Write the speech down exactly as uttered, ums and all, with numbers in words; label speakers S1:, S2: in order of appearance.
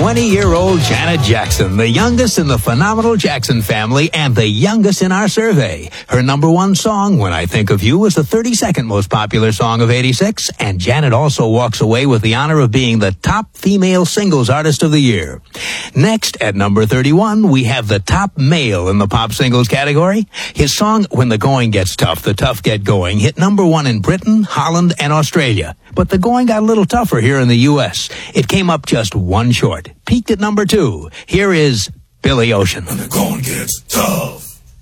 S1: twenty-year-old Janet Jackson, the youngest in the phenomenal Jackson family and the youngest in our survey. Her number one song, When I Think of You, was the thirty-second most popular song of eighty-six, and Janet also walks away with the honor of being the top female singles artist of the year. Next, at number thirty-one, we have the top male in the pop singles category. His song, When the Going Gets Tough, The Tough Get Going, hit number one in Britain, Holland, and Australia. But the going got a little tougher here in the U S. It came up just one short. Peaked at number two. Here is Billy Ocean.
S2: When the going gets tough.